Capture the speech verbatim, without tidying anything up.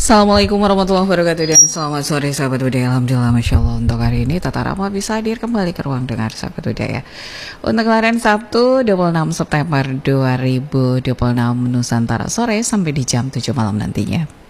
Assalamualaikum warahmatullahi wabarakatuh dan selamat sore sahabat budaya. Alhamdulillah Masya Allah untuk hari ini Tata Rama bisa hadir kembali ke ruang dengar sahabat budaya untuk kemarin Sabtu dua puluh enam September dua ribu dua puluh enam Nusantara sore sampai di jam tujuh malam nantinya.